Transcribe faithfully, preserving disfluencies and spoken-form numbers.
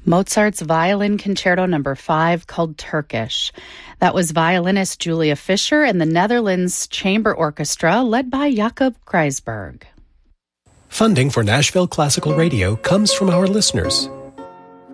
Mozart's Violin Concerto Number five, called Turkish. That was violinist Julia Fischer and the Netherlands Chamber Orchestra, led by Jacob Kreisberg. Funding for Nashville Classical Radio comes from our listeners.